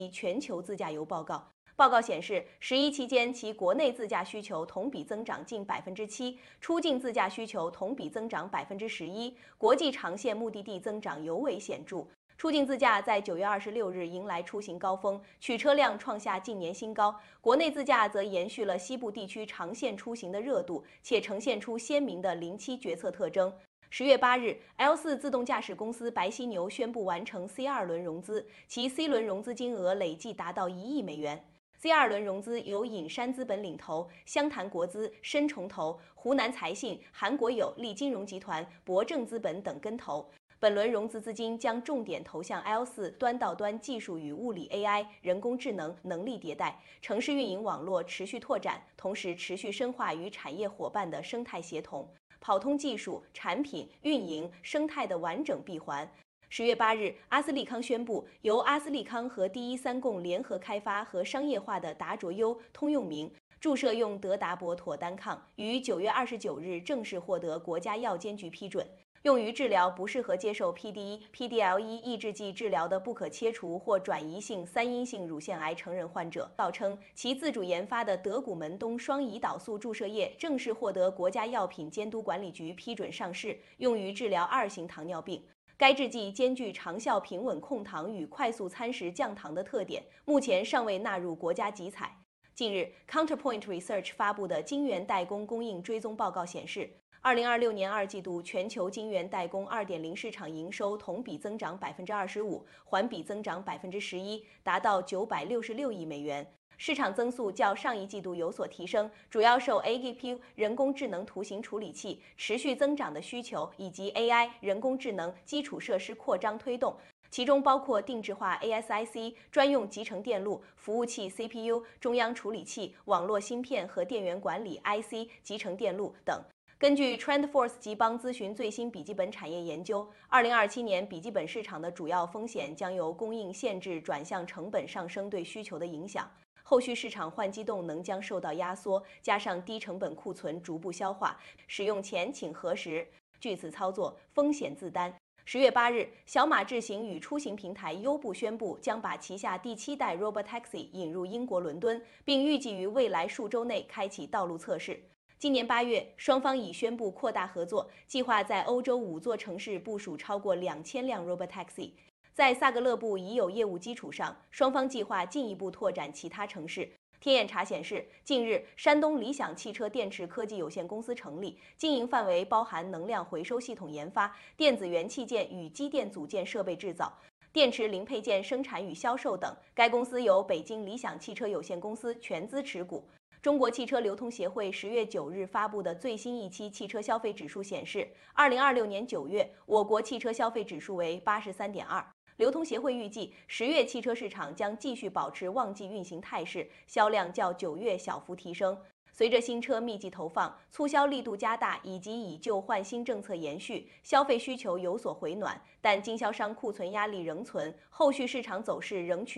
全球自驾游报告。报告显示，11期间其国内自驾需求同比增长近7%，出境自驾需求同比增长11%，国际长线目的地增长尤为显著。出境自驾在9月26日迎来出行高峰，取车量创下近年新高。国内自驾则延续了西部地区长线出行的热度，且呈现出鲜明的零-7决策特征。10月8日 ，L4 自动驾驶公司白犀牛宣布完成 C2 轮融资，其 C 轮融资金额累计达到1亿美元。C2 轮融资由隐山资本领投，湘潭国资、深重投、湖南财信、韩国有利金融集团、博正资本等跟投。本轮融资资金将重点投向 L4 端到端技术与物理 AI、人工智能能力迭代、城市运营网络持续拓展，同时持续深化与产业伙伴的生态协同，跑通技术、产品、运营、生态的完整闭环。10月8日，阿斯利康宣布，由阿斯利康和第一三共联合开发和商业化的达卓优通用名注射用德达博妥单抗，于9月29日正式获得国家药监局批准，用于治疗不适合接受 PDE、PDL1 抑制剂治疗的不可切除或转移性3阴性乳腺癌成人患者。报称，其自主研发的德古门东双胰岛素注射液正式获得国家药品监督管理局批准上市，用于治疗2型糖尿病。该制剂兼具长效平稳控糖与快速餐食降糖的特点，目前尚未纳入国家集采。近日 ，Counterpoint Research 发布的晶圆代工供应追踪报告显示，2026年2季度全球晶圆代工2.0市场营收同比增长25%，环比增长11%，达到966亿美元。市场增速较上一季度有所提升，主要受 AGPU 人工智能图形处理器持续增长的需求以及 AI 人工智能基础设施扩张推动，其中包括定制化 ASIC、专用集成电路、服务器 CPU、中央处理器、网络芯片和电源管理 IC、集成电路等。根据 TrendForce 集邦咨询最新笔记本产业研究，2027年笔记本市场的主要风险将由供应限制转向成本上升对需求的影响。后续市场换机动能将受到压缩，加上低成本库存逐步消化，使用前请核实。据此操作，风险自担。10月8日，小马智行与出行平台优步宣布将把旗下第7代 Robotaxi 引入英国伦敦，并预计于未来数周内开启道路测试。今年8月，双方已宣布扩大合作，计划在欧洲5座城市部署超过2000辆 Robotaxi。在萨格勒布已有业务基础上，双方计划进一步拓展其他城市。天眼查显示，近日山东理想汽车电池科技有限公司成立，经营范围包含能量回收系统研发、电子元器件与机电组件设备制造、电池零配件生产与销售等。该公司由北京理想汽车有限公司全资持股。中国汽车流通协会10月9日发布的最新一期汽车消费指数显示，2026年9月，我国汽车消费指数为83.2。流通协会预计，10月汽车市场将继续保持旺季运行态势，销量较9月小幅提升。随着新车密集投放、促销力度加大以及以旧换新政策延续，消费需求有所回暖，但经销商库存压力仍存，后续市场走势仍取